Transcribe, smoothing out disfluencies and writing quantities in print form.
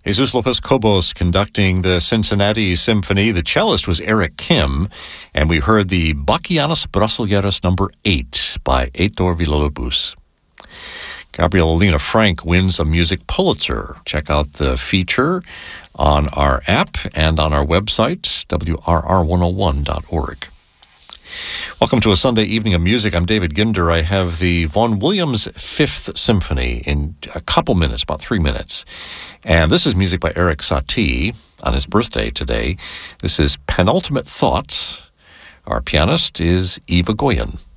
Jesus Lopez Cobos conducting the Cincinnati Symphony. The cellist was Eric Kim, and we heard the Bachianas Brasileiras number 8 by Heitor Villa-Lobos. Gabrielina Frank wins a music Pulitzer. Check out the feature on our app and on our website, WRR101.org. Welcome to a Sunday evening of music. I'm David Ginder. I have the Vaughan Williams Fifth Symphony in a couple minutes, about 3 minutes. And this is music by Erik Satie on his birthday today. This is Penultimate Thoughts. Our pianist is Eva Goyen.